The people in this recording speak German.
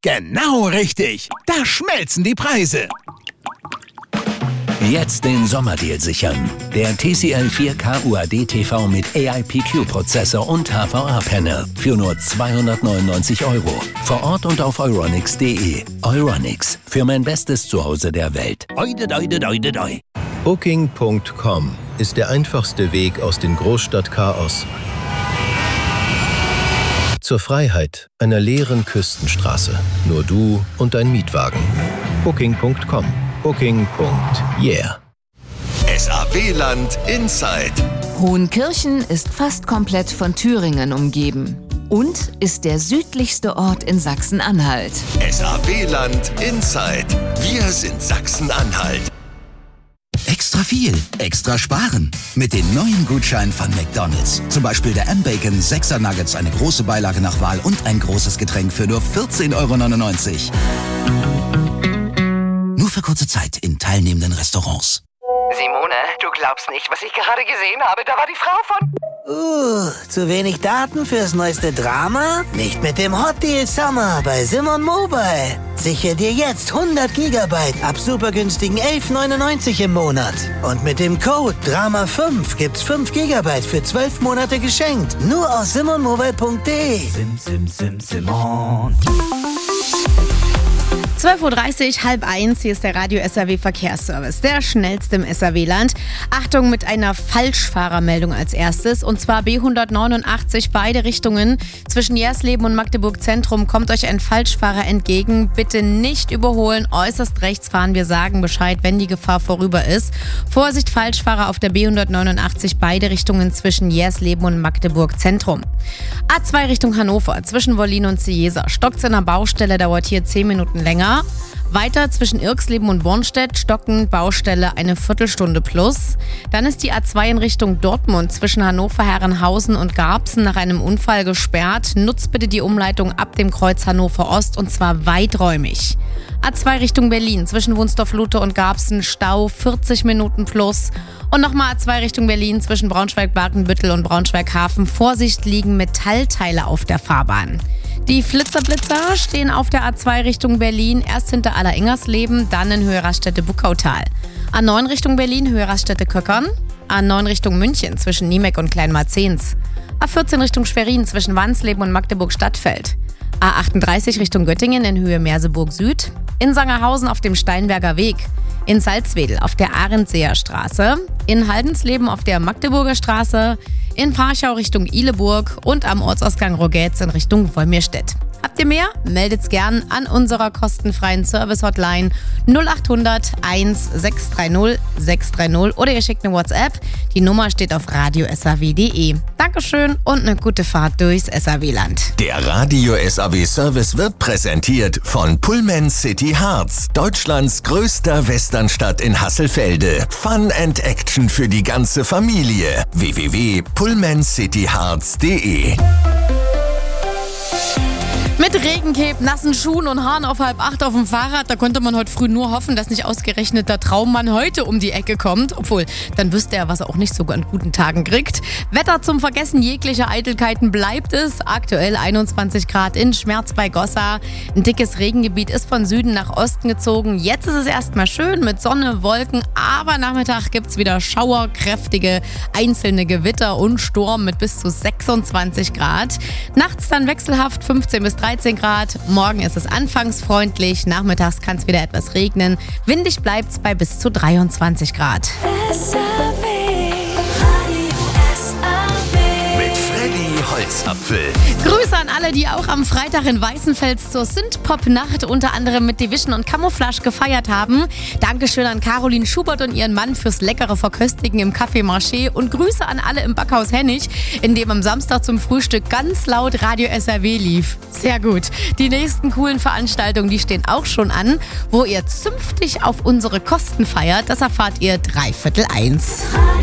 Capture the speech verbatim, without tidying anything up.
Genau richtig. Da schmelzen die Preise. Jetzt den Sommerdeal sichern. Der T C L vier K U A D T V mit A I P Q-Prozessor und H V A-Panel für nur zweihundertneunundneunzig Euro. Vor Ort und auf euronics punkt de. Euronics, für mein bestes Zuhause der Welt. Oide, oide, oide, oide. Booking Punkt com ist der einfachste Weg aus dem Großstadtchaos zur Freiheit einer leeren Küstenstraße. Nur du und dein Mietwagen. Booking Punkt com. Booking. Yeah. S A W-Land Inside. Hohenkirchen ist fast komplett von Thüringen umgeben und ist der südlichste Ort in Sachsen-Anhalt. S A W-Land Inside. Wir sind Sachsen-Anhalt. Extra viel, extra sparen. Mit den neuen Gutscheinen von McDonald's. Zum Beispiel der M-Bacon sechser Nuggets, eine große Beilage nach Wahl und ein großes Getränk für nur vierzehn Euro neunundneunzig. Nur für kurze Zeit in teilnehmenden Restaurants. Simone, du glaubst nicht, was ich gerade gesehen habe. Da war die Frau von... Uh, zu wenig Daten fürs neueste Drama? Nicht mit dem Hot Deal Summer bei Simon Mobile. Sichere dir jetzt hundert Gigabyte ab super günstigen elf neunundneunzig im Monat. Und mit dem Code Drama fünf gibt's fünf Gigabyte für zwölf Monate geschenkt. Nur aus simon mobile punkt de. Sim, sim, sim, Simon. zwölf Uhr dreißig, halb eins, hier ist der Radio S R W Verkehrsservice, der schnellste im S R W-Land. Achtung mit einer Falschfahrermeldung als erstes, und zwar B hundertneunundachtzig, beide Richtungen. Zwischen Jersleben und Magdeburg Zentrum kommt euch ein Falschfahrer entgegen. Bitte nicht überholen, äußerst rechts fahren, wir sagen Bescheid, wenn die Gefahr vorüber ist. Vorsicht, Falschfahrer auf der B hundertneunundachtzig, beide Richtungen zwischen Jersleben und Magdeburg Zentrum. A zwei Richtung Hannover, zwischen Wollin und Ciesa. Stockt's in der Baustelle, dauert hier zehn Minuten länger. Weiter zwischen Irxleben und Bornstedt, Stocken, Baustelle eine Viertelstunde plus. Dann ist die A zwei in Richtung Dortmund zwischen Hannover, Herrenhausen und Garbsen nach einem Unfall gesperrt. Nutzt bitte die Umleitung ab dem Kreuz Hannover Ost, und zwar weiträumig. A zwei Richtung Berlin zwischen Wunsdorf-Lute und Garbsen, Stau vierzig Minuten plus. Und nochmal A zwei Richtung Berlin zwischen Braunschweig-Barkenbüttel und Braunschweig-Hafen. Vorsicht, liegen Metallteile auf der Fahrbahn. Die Flitzer-Blitzer stehen auf der A zwei Richtung Berlin, erst hinter Allerengersleben, dann in Höhe Raststätte-Buckautal. A neun Richtung Berlin, Höhe Raststätte-Köckern. A neun Richtung München zwischen Niemek und Kleinmarzens. A vierzehn Richtung Schwerin zwischen Wansleben und Magdeburg-Stadtfeld. A achtunddreißig Richtung Göttingen in Höhe Merseburg Süd. In Sangerhausen auf dem Steinberger Weg. In Salzwedel auf der Ahrensseer Straße. In Haldensleben auf der Magdeburger Straße. In Parchau Richtung Ihleburg und am Ortsausgang Rogetz in Richtung Wolmirstedt. Habt ihr mehr? Meldet's gern an unserer kostenfreien Service-Hotline null acht hundert eins sechs drei null sechs drei null oder ihr schickt eine WhatsApp. Die Nummer steht auf radio s a w punkt de. Dankeschön und eine gute Fahrt durchs S R W-Land. Der Radio S A W-Service wird präsentiert von Pullman City Harz, Deutschlands größter Westernstadt in Hasselfelde. Fun and Action für die ganze Familie. w w w punkt pullman city harz punkt de. Mit Regencape, nassen Schuhen und Haaren auf halb acht auf dem Fahrrad, da konnte man heute früh nur hoffen, dass nicht ausgerechnet der Traummann heute um die Ecke kommt. Obwohl, dann wüsste er, was er auch nicht so an guten Tagen kriegt. Wetter zum Vergessen jeglicher Eitelkeiten bleibt es. Aktuell einundzwanzig Grad in Schmerz bei Gossa. Ein dickes Regengebiet ist von Süden nach Osten gezogen. Jetzt ist es erstmal schön mit Sonne, Wolken, aber Nachmittag gibt's wieder Schauer, kräftige einzelne Gewitter und Sturm mit bis zu sechsundzwanzig Grad. Nachts dann wechselhaft fünfzehn bis dreizehn Grad. Morgen ist es anfangs freundlich, nachmittags kann es wieder etwas regnen. Windig bleibt es bei bis zu dreiundzwanzig Grad. Mit Freddy Holzapfel. Grüße an alle, die auch am Freitag in Weißenfels zur Synthpop-Nacht unter anderem mit Division und Camouflage gefeiert haben. Dankeschön an Caroline Schubert und ihren Mann fürs leckere Verköstigen im Café Marché und Grüße an alle im Backhaus Hennig, in dem am Samstag zum Frühstück ganz laut Radio S R W lief. Sehr gut. Die nächsten coolen Veranstaltungen, die stehen auch schon an. Wo ihr zünftig auf unsere Kosten feiert, das erfahrt ihr dreiviertel eins.